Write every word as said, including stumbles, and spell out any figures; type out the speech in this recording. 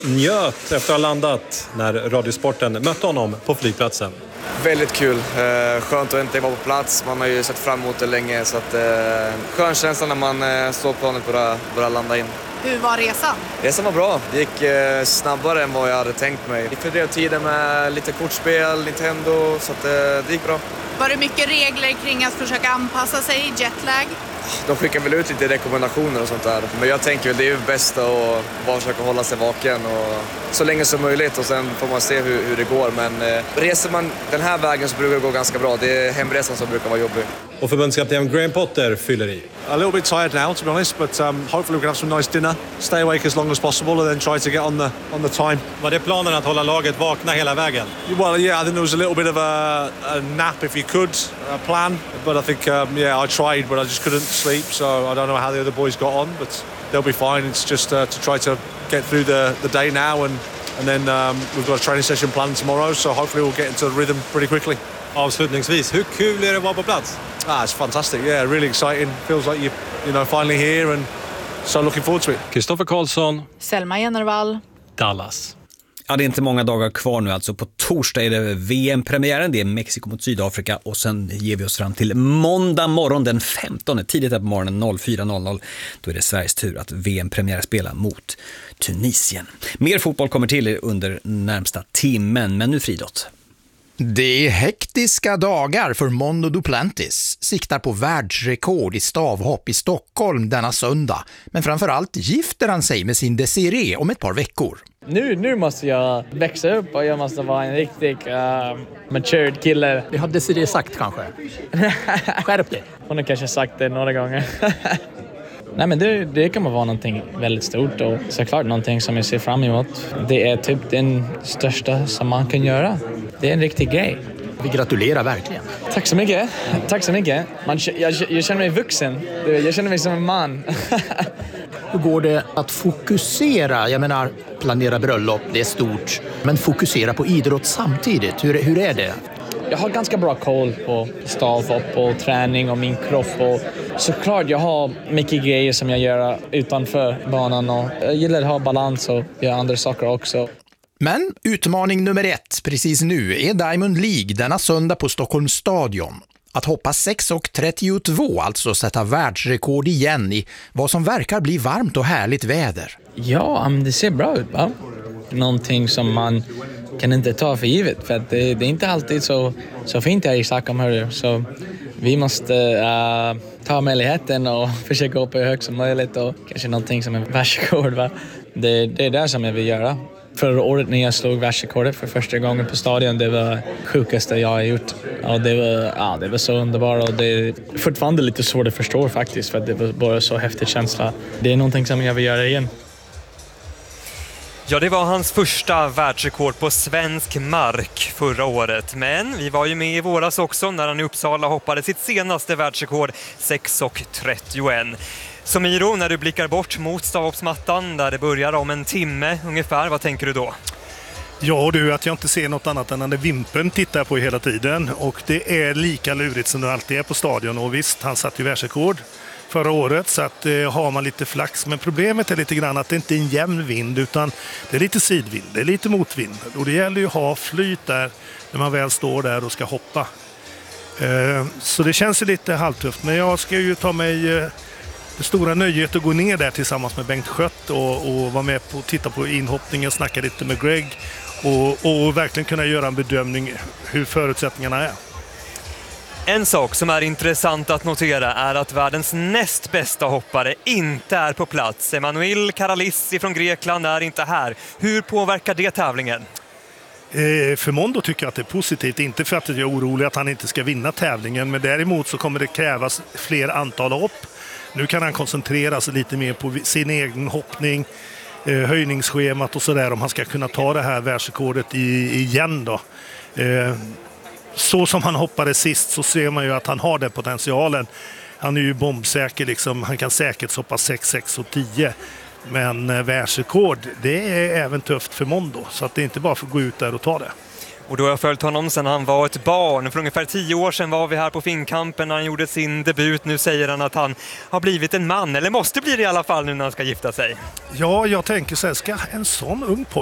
Njöt efter att ha landat när Radiosporten mötte honom på flygplatsen. Väldigt kul. Eh, skönt att inte vara på plats. Man har ju sett fram emot det länge. Så att, eh, skön känsla när man eh, står på planet och börjar, börjar landa in. Hur var resan? Resan var bra. Det gick eh, snabbare än vad jag hade tänkt mig. Vi fördrev tiden med lite kortspel, Nintendo, så att, eh, det gick bra. Var det mycket regler kring att försöka anpassa sig i jetlag? De skickar väl ut lite rekommendationer och sånt där. Men jag tänker väl det är ju bäst att bara försöka hålla sig vaken och så länge som möjligt och sen får man se hur, hur det går. Men eh, reser man den här vägen så brukar det gå ganska bra. Det är hemresan som brukar vara jobbig. Och förbundskapten Graham Potter fyller i. A little bit tired now, to be honest, but um, hopefully we can have some nice dinner, stay awake as long as possible and then try to get on the on the time. Var det planen att hålla laget vakna hela vägen? Well, yeah, I think there was a little bit of a, a nap if you could, a plan, but I think, um, yeah, I tried, but I just couldn't sleep, so I don't know how the other boys got on, but they'll be fine. It's just uh, to try to get through the, the day now, and, and then um, we've got a training session planned tomorrow, so hopefully we'll get into the rhythm pretty quickly. Avslutningsvis, hur kul är det att vara på plats? Ah, it's fantastic, yeah, really exciting. Feels like you, you know, finally here and so looking forward to it. Kristoffer Karlsson, Selma Jennervall, Dallas. Ja, det är inte många dagar kvar nu. Alltså på torsdag är det V M-premiären. Det är Mexiko mot Sydafrika. Och sen ger vi oss fram till måndag morgon den femtonde. Tidigt här på morgonen fyra noll noll. Då är det Sveriges tur att V M-premiär spela mot Tunisien. Mer fotboll kommer till under närmsta timmen. Men nu Fridott. Det är hektiska dagar för Mondo Duplantis. Siktar på världsrekord i stavhopp i Stockholm denna söndag. Men framförallt gifter han sig med sin Desiree om ett par veckor. Nu, nu måste jag växa upp och jag måste vara en riktig uh, matured kille. Det har Desiree sagt kanske. Skärp dig. Hon har kanske sagt det några gånger. Nej, men det, det kan vara någonting väldigt stort och såklart någonting som jag ser fram emot. Det är typ den största som man kan göra. Det är en riktig grej. Vi gratulerar verkligen. Tack så mycket. Tack så mycket. Man, jag, jag känner mig vuxen. Jag känner mig som en man. Hur går det att fokusera? Jag menar, planera bröllop, det är stort. Men fokusera på idrott samtidigt. Hur, hur är det? Jag har ganska bra koll på stavhopp och träning och min kropp. Och såklart, jag har mycket grejer som jag gör utanför banan. Och jag gillar att ha balans och göra andra saker också. Men utmaning nummer ett precis nu är Diamond League denna söndag på Stockholms stadion. Att hoppa sex trettiotvå, alltså sätta världsrekord igen i vad som verkar bli varmt och härligt väder. Ja, men det ser bra ut, va? Någonting som man kan inte ta för givet. För att det, det är inte alltid så, så fint här i Stockholm, hörru. Så vi måste uh, ta möjligheten och försöka hoppa hur högt som möjligt. Och kanske någonting som är världsrekord, va? Det, det är det som jag vill göra. Förra året när jag slog världsrekordet för första gången på stadion, det var sjukaste jag har gjort. Och det var, ja, det var så underbart och det är fortfarande lite svårt att förstå faktiskt, för att det var bara så häftig känsla. Det är någonting som jag vill göra igen. Ja, det var hans första världsrekord på svensk mark förra året. Men vi var ju med i våras också när han i Uppsala hoppade sitt senaste världsrekord sex trettioett. Så Miro, när du blickar bort mot stavhoppsmattan där det börjar om en timme ungefär, vad tänker du då? Ja du, att jag inte ser något annat än att Vimpen tittar på hela tiden. Och det är lika lurigt som det alltid är på stadion. Och visst, han satt ju världsrekord förra året, så att eh, har man lite flax. Men problemet är lite grann att det inte är en jämn vind, utan det är lite sidvind, det är lite motvind. Och det gäller ju att ha flyt där när man väl står där och ska hoppa. Eh, så det känns ju lite halvtufft, men jag ska ju ta mig... Eh, Det stora nöjet att gå ner där tillsammans med Bengt Schött och, och vara med på att titta på inhoppningen, snacka lite med Greg och, och verkligen kunna göra en bedömning hur förutsättningarna är. En sak som är intressant att notera är att världens näst bästa hoppare inte är på plats. Emanuel Karalissi från Grekland är inte här. Hur påverkar det tävlingen? Eh, för Mondo tycker jag att det är positivt. Inte för att jag är orolig att han inte ska vinna tävlingen, men däremot så kommer det krävas fler antal hopp. Nu kan han koncentrera sig lite mer på sin egen hoppning, eh, höjningsschemat och sådär, om han ska kunna ta det här världsrekordet i, igen då. Eh, så som han hoppade sist så ser man ju att han har den potentialen. Han är ju bombsäker liksom, han kan säkert hoppa sex, sex och tio. Men eh, världsrekord, det är även tufft för Mondo, så att det är inte bara för att gå ut där och ta det. Och då har jag följt honom sedan han var ett barn. För ungefär tio år sedan var vi här på Finnkampen när han gjorde sin debut. Nu säger han att han har blivit en man, eller måste bli det i alla fall nu när han ska gifta sig. Ja, jag tänker så här, ska en sån ung